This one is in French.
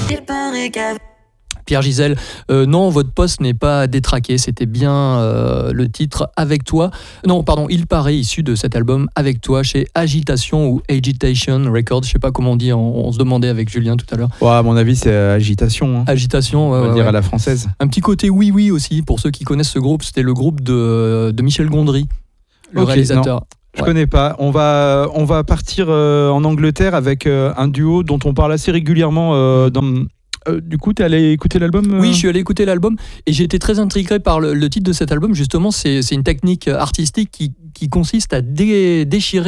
Pierre Gisèle, non, votre poste n'est pas détraqué, c'était bien le titre Avec toi. Non, pardon, Il paraît, issu de cet album Avec toi chez Agitation ou Agitation Records, je sais pas comment on dit, on se demandait avec Julien tout à l'heure. Ouais, à mon avis, c'est Agitation. Hein. Agitation, on va dire à la française. Un petit côté oui aussi, pour ceux qui connaissent ce groupe, c'était le groupe de Michel Gondry, le réalisateur. Non. Je connais pas. On va partir en Angleterre avec un duo dont on parle assez régulièrement dans... du coup, t'es allé écouter l'album Oui, je suis allé écouter l'album et j'ai été très intrigué par le titre de cet album. Justement, c'est une technique artistique qui consiste à déchirer